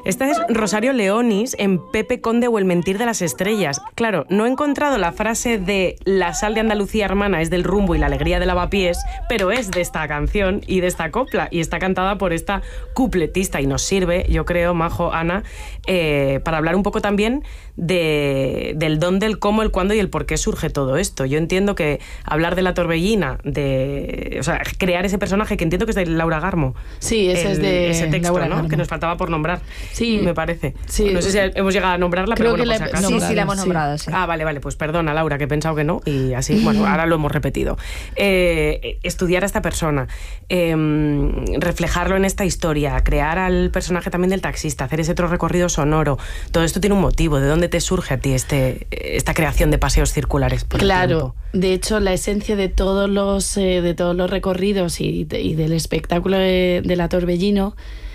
Esta es Rosario Leonis en Pepe Conde o El mentir de las estrellas. Claro, no he encontrado la frase de la sal de Andalucía hermana es del rumbo y la alegría del lavapiés, pero es de esta canción y de esta copla, y está cantada por esta cupletista, y nos sirve, yo creo, Majo, Ana, para hablar un poco también del dónde, el cómo, el cuándo y el por qué surge todo esto. Yo entiendo que hablar de la Torbellina, o sea, crear ese personaje, que entiendo que es de Laura Garmo. Sí, ese texto, Laura, ¿no? Garmo. Que nos faltaba por nombrar, sí, me parece. Sí. No sé si hemos llegado a nombrarla, creo pero bueno, que por si acaso. Sí, la hemos nombrado, sí. Ah, vale, pues perdona, Laura, que he pensado que no, y así, bueno, ahora lo hemos repetido. Estudiar a esta persona, reflejarlo en esta historia, crear al personaje también del taxista, hacer ese otro recorrido sonoro, todo esto tiene un motivo. ¿De dónde te surge a ti esta creación de paseos circulares por el tiempo? De hecho, la esencia de todos los recorridos y del espectáculo de la Torbellino